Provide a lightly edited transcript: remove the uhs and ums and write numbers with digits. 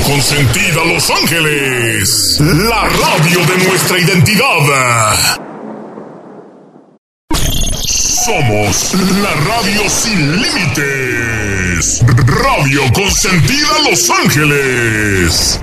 Consentida Los Ángeles, la radio de nuestra identidad. Somos la radio sin límites. Radio Consentida Los Ángeles.